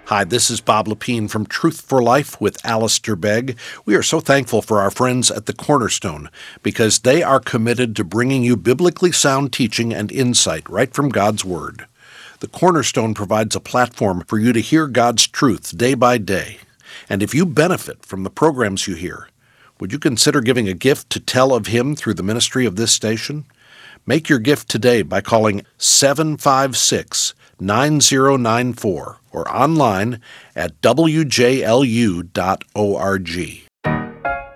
Hi, this is Bob Lepine from Truth for Life with Alistair Begg. We are so thankful for our friends at the Cornerstone because they are committed to bringing you biblically sound teaching and insight right from God's Word. The Cornerstone provides a platform for you to hear God's truth day by day. And if you benefit from the programs you hear, would you consider giving a gift to tell of Him through the ministry of this station? Make your gift today by calling 756-9094 or online at wjlu.org.